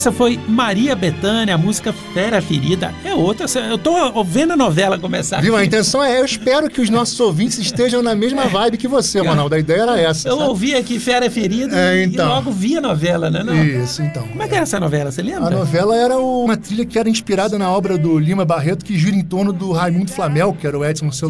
Essa foi Maria Bethânia, a música Fera Ferida. É outra, eu tô vendo a novela começar. Viu? A intenção eu espero que os nossos ouvintes estejam na mesma vibe que você, Ronaldo. A ideia era essa. Eu ouvi aqui Fera Ferida então. e logo vi a novela, né? Não? Isso, então. Como é que era essa novela, você lembra? A novela era uma trilha que era inspirada na obra do Lima Barreto, que gira em torno do Raimundo Flamel, que era o Edson